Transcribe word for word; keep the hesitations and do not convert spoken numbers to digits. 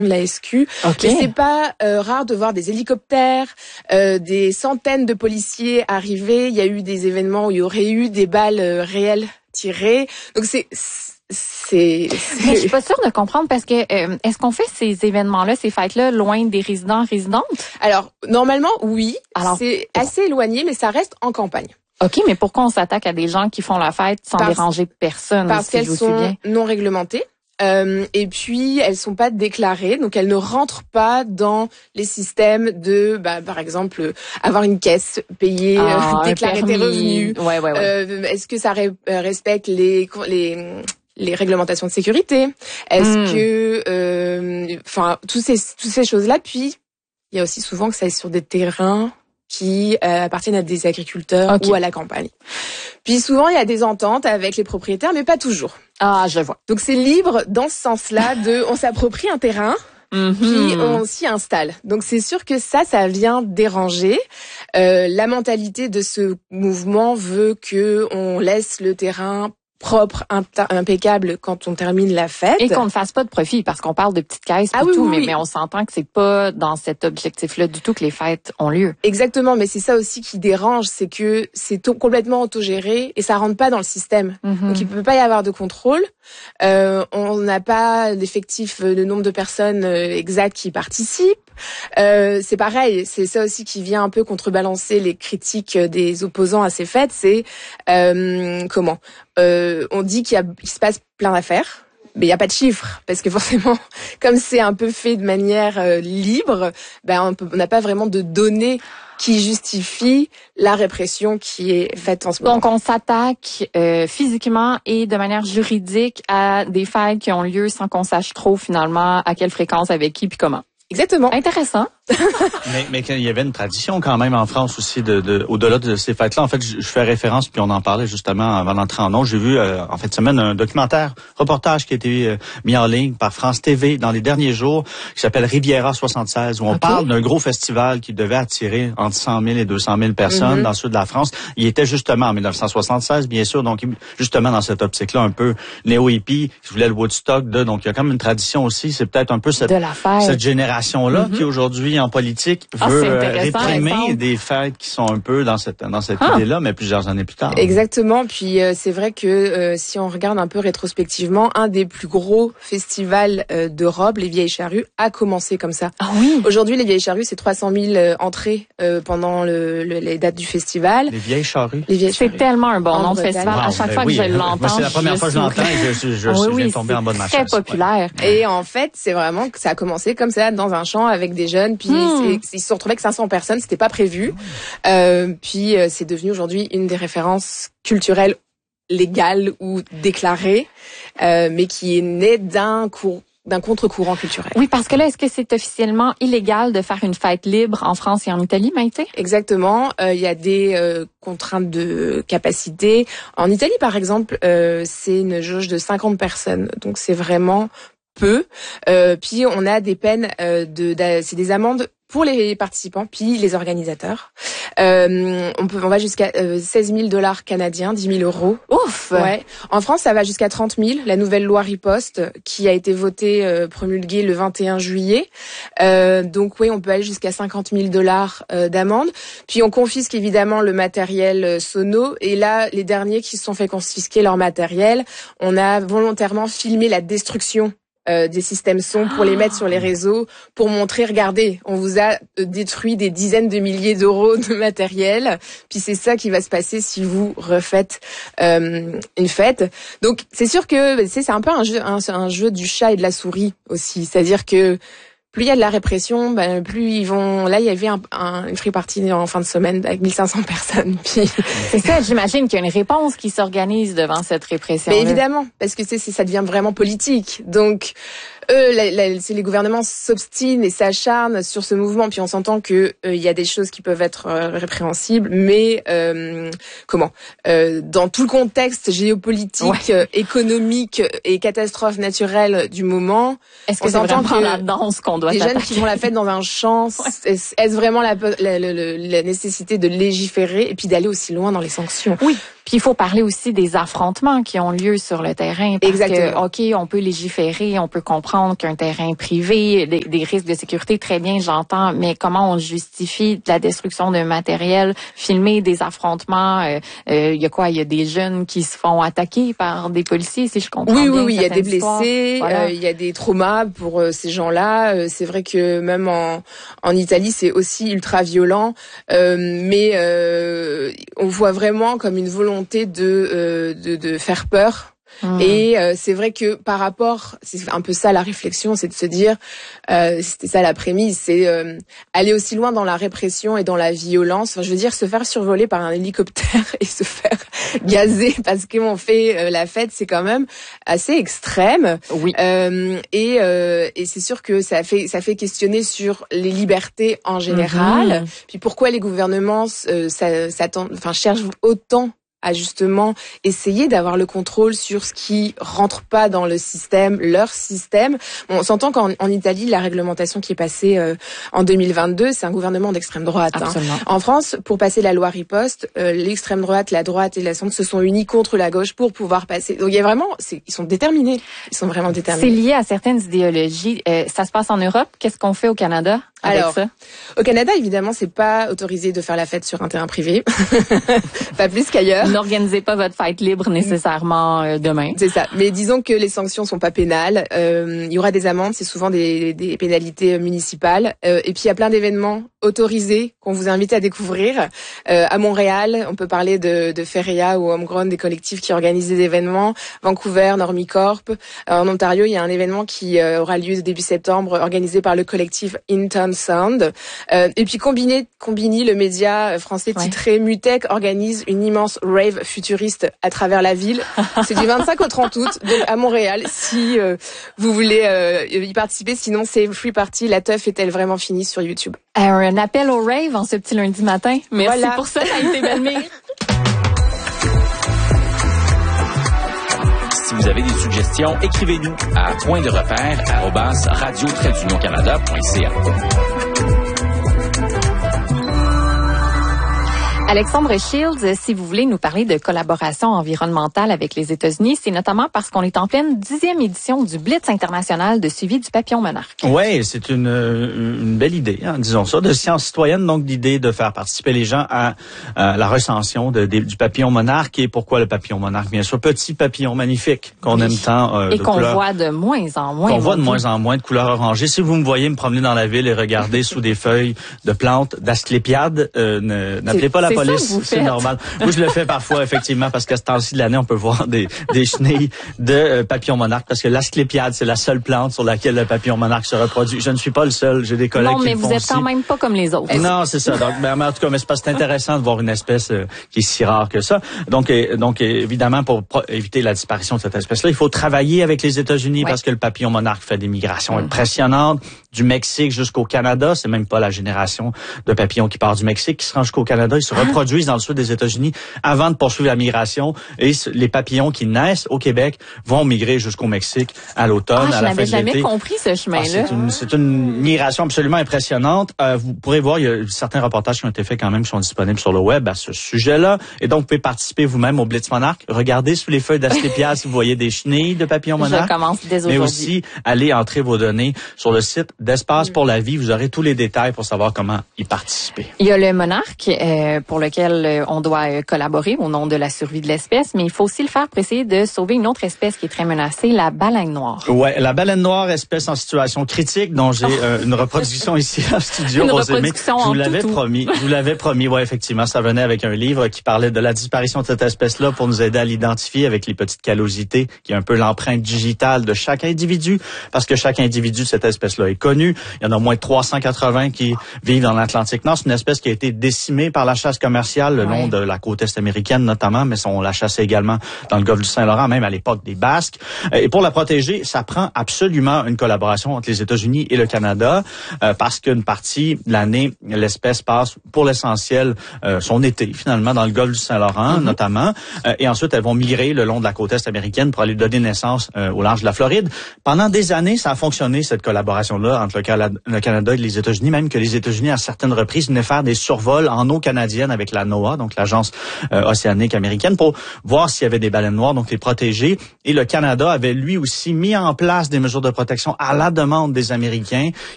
la S Q. Okay. Mais c'est pas euh, rare de voir des hélicoptères, euh, des centaines de policiers arriver. Il y a eu des événements où il y aurait eu des balles euh, réelles tirées. Donc c'est c'est, c'est... Mais je suis pas sûre de comprendre parce que euh, est-ce qu'on fait ces événements-là, ces fêtes-là, loin des résidents résidentes? Alors normalement oui. Alors, c'est assez éloigné, mais ça reste en campagne. OK, mais pourquoi on s'attaque à des gens qui font la fête sans parce, déranger personne? Parce si qu'elles je sont bien. non réglementées. Euh, et puis elles sont pas déclarées, donc elles ne rentrent pas dans les systèmes de, bah, par exemple, avoir une caisse, payer, ah, euh, déclarer tes revenus. Ouais, ouais, ouais. Euh, est-ce que ça ré- respecte les les les réglementations de sécurité? Est-ce mm. que, enfin, euh, toutes ces toutes ces choses-là. Puis il y a aussi souvent que ça est sur des terrains qui euh, appartiennent à des agriculteurs okay. ou à la campagne. Puis souvent, il y a des ententes avec les propriétaires, mais pas toujours. Ah, je vois. Donc c'est libre dans ce sens-là de, on s'approprie un terrain, mm-hmm. puis on s'y installe. Donc c'est sûr que ça, ça vient déranger. Euh, la mentalité de ce mouvement veut que on laisse le terrain propre, impeccable quand on termine la fête. Et qu'on ne fasse pas de profit, parce qu'on parle de petites caisses et ah, oui, tout, oui, mais, oui. mais on s'entend que c'est pas dans cet objectif-là du tout que les fêtes ont lieu. Exactement, mais c'est ça aussi qui dérange, c'est que c'est to- complètement autogéré et ça rentre pas dans le système. Mm-hmm. Donc il peut pas y avoir de contrôle. Euh, on n'a pas d'effectif, le nombre de personnes exactes qui participent. Euh, c'est pareil, c'est ça aussi qui vient un peu contrebalancer les critiques des opposants à ces fêtes. C'est euh, comment euh, on dit qu'il y a, il se passe plein d'affaires. Mais il n'y a pas de chiffres, parce que forcément, comme c'est un peu fait de manière euh, libre, ben on n'a pas vraiment de données qui justifient la répression qui est faite en ce moment. Donc on s'attaque euh, physiquement et de manière juridique à des fêtes qui ont lieu sans qu'on sache trop finalement à quelle fréquence, avec qui puis comment. Exactement. Intéressant. mais, mais il y avait une tradition quand même en France aussi, de, de au-delà de ces fêtes-là. En fait, je, je fais référence, puis on en parlait justement avant d'entrer en ondes. J'ai vu euh, en fin de semaine un documentaire, reportage qui a été euh, mis en ligne par France T V dans les derniers jours, qui s'appelle Riviera soixante-seize, où on okay. parle d'un gros festival qui devait attirer entre cent mille et deux cent mille personnes mm-hmm. dans le sud de la France. Il était justement en dix-neuf cent soixante-seize, bien sûr, donc justement dans cette optique-là un peu néo-hippie, qui voulait le Woodstock de, donc il y a quand même une tradition aussi. C'est peut-être un peu cette, cette génération-là mm-hmm. qui aujourd'hui en politique veut ah, réprimer des fêtes qui sont un peu dans cette dans cette ah. idée-là, mais plusieurs années plus tard. Exactement. Puis euh, c'est vrai que euh, si on regarde un peu rétrospectivement, un des plus gros festivals euh, d'Europe, les Vieilles Charrues, a commencé comme ça. Ah oui. Aujourd'hui, les Vieilles Charrues, c'est trois cent mille euh, entrées euh, pendant le, le, les dates du festival. Les Vieilles Charrues. Les Vieilles Charrues. C'est tellement un bon en nom de festival. Wow, à chaque fois oui. que je l'entends, moi, c'est la première je fois que je l'entends et je, je, je, ah, oui, je viens oui, tomber en bas de ma chaise. Très populaire. Ouais. Et en fait, c'est vraiment que ça a commencé comme ça dans un champ avec des jeunes, puis hmm. c'est, ils se sont retrouvés avec cinq cents personnes, c'était pas prévu. Euh, puis euh, c'est devenu aujourd'hui une des références culturelles légales ou déclarées, euh, mais qui est née d'un cours d'un contre-courant culturel. Oui, parce que là, est-ce que c'est officiellement illégal de faire une fête libre en France et en Italie, Maïté? Exactement. Il euh, y a des euh, contraintes de capacité. En Italie, par exemple, euh, c'est une jauge de cinquante personnes. Donc, c'est vraiment peu. Euh, puis, on a des peines, euh, de, de c'est des amendes pour les participants, puis les organisateurs. Euh, on peut, on va jusqu'à euh, seize mille dollars canadiens, dix mille euros. Ouf! Ouais. En France, ça va jusqu'à trente mille. La nouvelle loi Riposte, qui a été votée, euh, promulguée le vingt et un juillet. Euh, donc oui, on peut aller jusqu'à cinquante mille dollars euh, d'amende. Puis on confisque évidemment le matériel euh, sono. Et là, les derniers qui se sont fait confisquer leur matériel, on a volontairement filmé la destruction Euh, des systèmes son pour les mettre sur les réseaux, pour montrer, regardez, on vous a détruit des dizaines de milliers d'euros de matériel, puis c'est ça qui va se passer si vous refaites euh, une fête. Donc c'est sûr que c'est, c'est un peu un jeu, un, un jeu du chat et de la souris aussi, c'est-à-dire que plus il y a de la répression, ben plus ils vont. Là, il y avait un, un, une free party en fin de semaine avec mille cinq cents personnes. Puis c'est ça. J'imagine qu'il y a une réponse qui s'organise devant cette répression. Mais évidemment, parce que c'est, c'est ça devient vraiment politique. Donc eux, la, la, c'est les gouvernements s'obstinent et s'acharnent sur ce mouvement. Puis on s'entend que il euh, y a des choses qui peuvent être euh, répréhensibles, mais euh, comment euh, dans tout le contexte géopolitique, ouais. euh, économique et catastrophe naturelle du moment, est-ce que c'est vraiment que la danse qu'on doit les s'attaquer? Jeunes qui font la fête dans un champ, ouais. est-ce vraiment la, la, la, la nécessité de légiférer et puis d'aller aussi loin dans les sanctions? Oui. Puis il faut parler aussi des affrontements qui ont lieu sur le terrain. Parce Exactement. que, OK, on peut légiférer, on peut comprendre qu'un terrain privé, des, des risques de sécurité, très bien, j'entends, mais comment on justifie de la destruction d'un matériel, filmer des affrontements, il euh, euh, y a quoi, il y a des jeunes qui se font attaquer par des policiers, si je comprends oui, bien. Oui, oui, il y a des histoires. blessés, il voilà. euh, y a des traumas pour euh, ces gens-là. Euh, c'est vrai que même en, en Italie, c'est aussi ultra violent, euh, mais euh, on voit vraiment comme une volonté de, euh, de, de faire peur. Mmh. Et euh, c'est vrai que par rapport, c'est un peu ça la réflexion, c'est de se dire, euh, c'était ça la prémisse, c'est euh, aller aussi loin dans la répression et dans la violence. Enfin, je veux dire, se faire survoler par un hélicoptère et se faire gazer parce qu'on fait euh, la fête, c'est quand même assez extrême. Oui. Euh, et euh, et c'est sûr que ça fait ça fait questionner sur les libertés en général. Mmh. Puis pourquoi les gouvernements euh, ça, ça tend, enfin cherchent autant à justement essayer d'avoir le contrôle sur ce qui rentre pas dans le système, leur système. Bon, on s'entend qu'en en Italie, la réglementation qui est passée euh, en deux mille vingt-deux, c'est un gouvernement d'extrême droite. Absolument. Hein. En France, pour passer la loi riposte, euh, l'extrême droite, la droite et la centre se sont unis contre la gauche pour pouvoir passer. Donc il y a vraiment, c'est, ils sont déterminés. Ils sont vraiment déterminés. C'est lié à certaines idéologies. Euh, ça se passe en Europe. Qu'est-ce qu'on fait au Canada avec Alors, ça? Au Canada, évidemment, c'est pas autorisé de faire la fête sur un terrain privé. Pas plus qu'ailleurs. N'organisez pas votre fête libre nécessairement euh, demain. C'est ça. Mais disons que les sanctions sont pas pénales. Euh, il y aura des amendes, c'est souvent des, des pénalités municipales. Euh, et puis il y a plein d'événements autorisés qu'on vous invite à découvrir. Euh, à Montréal, on peut parler de, de Feria ou Homegrown, des collectifs qui organisent des événements. Vancouver, Normicorp. Euh, en Ontario, il y a un événement qui euh, aura lieu début septembre, organisé par le collectif In Town Sound. Euh, et puis Combini, Combini, le média français titré ouais. Mutech, organise une immense rave futuriste à travers la ville. C'est du vingt-cinq au trente août, donc à Montréal, si euh, vous voulez euh, y participer. Sinon, c'est Free Party. La teuf est-elle vraiment finie sur YouTube? Euh, un appel au rave en ce petit lundi matin. Merci voilà. Pour ça, ça a été Belmire. Si vous avez des suggestions, écrivez-nous à point de repère arobase radio trait d'union canada point c a. Alexandre Shields, si vous voulez nous parler de collaboration environnementale avec les États-Unis, c'est notamment parce qu'on est en pleine dixième édition du Blitz international de suivi du papillon monarque. Oui, c'est une, une belle idée, hein, disons ça, de science citoyenne, donc l'idée de faire participer les gens à, à la recension de, de, du papillon monarque. Et pourquoi le papillon monarque? Bien sûr, petit papillon magnifique qu'on oui. aime tant. Euh, et de qu'on couleur, voit de moins en moins. Qu'on voit de moins en moins de couleur orangée. Si vous me voyez me promener dans la ville et regarder sous des feuilles de plantes d'asclépiades, euh, ne, n'appelez pas la police. C'est normal. Moi, je le fais parfois, effectivement, parce qu'à ce temps-ci de l'année, on peut voir des, des chenilles de euh, papillon monarque, parce que l'asclépiade, c'est la seule plante sur laquelle le papillon monarque se reproduit. Je ne suis pas le seul. J'ai des collègues qui le font aussi. Non, mais vous êtes quand même pas comme les autres. Non, c'est ça. Donc, ben, en tout cas, mais c'est parce que c'est intéressant de voir une espèce euh, qui est si rare que ça. Donc, et, donc évidemment, pour pro- éviter la disparition de cette espèce-là, il faut travailler avec les États-Unis, ouais. parce que le papillon monarque fait des migrations mmh. impressionnantes du Mexique jusqu'au Canada. C'est même pas la génération de papillons qui part du Mexique qui se rend jusqu'au Canada. Ils se reproduisent dans le sud des États-Unis avant de poursuivre la migration. Et les papillons qui naissent au Québec vont migrer jusqu'au Mexique à l'automne, ah, à la fin de l'été. Je n'avais jamais compris ce chemin-là. Ah, c'est, une, c'est une migration absolument impressionnante. Euh, vous pourrez voir, il y a certains reportages qui ont été faits quand même, qui sont disponibles sur le web à ce sujet-là. Et donc, vous pouvez participer vous-même au Blitz Monarque. Regardez sous les feuilles d'asclépiades si vous voyez des chenilles de papillons monarques. Je commence dès aujourd'hui. Mais aussi, allez entrer vos données sur le site d'Espace mmh. pour la vie. Vous aurez tous les détails pour savoir comment y participer. Il y a le monarque euh, pour lequel euh, on doit euh, collaborer au nom de la survie de l'espèce, mais il faut aussi le faire pour essayer de sauver une autre espèce qui est très menacée, la baleine noire. Ouais, la baleine noire, espèce en situation critique, dont j'ai euh, une reproduction ici en studio. Une Rosemée. reproduction Je vous en l'avais tout, tout. promis. Je vous l'avais promis. Ouais, effectivement, ça venait avec un livre qui parlait de la disparition de cette espèce-là pour nous aider à l'identifier avec les petites callosités, qui est un peu l'empreinte digitale de chaque individu, parce que chaque individu de cette espèce-là est connu. Il y en a au moins trois cent quatre-vingts qui vivent dans l'Atlantique Nord. C'est une espèce qui a été décimée par la chasse commerciale le long ouais. de la côte est américaine notamment, mais on la chassait également dans le golfe du Saint-Laurent, même à l'époque des Basques. Et pour la protéger, ça prend absolument une collaboration entre les États-Unis et le Canada, euh, parce qu'une partie de l'année, l'espèce passe pour l'essentiel euh, son été, finalement, dans le golfe du Saint-Laurent, mm-hmm. notamment. Euh, et ensuite, elles vont migrer le long de la côte est américaine pour aller donner naissance euh, au large de la Floride. Pendant des années, ça a fonctionné, cette collaboration-là, entre le, Cala- le Canada et les États-Unis, même que les États-Unis, à certaines reprises, venaient faire des survols en eau canadienne avec la NOAA, donc l'agence euh, océanique américaine, pour voir s'il y avait des baleines noires, donc les protéger. Et le Canada avait lui aussi mis en place des mesures de protection à la demande des Américains.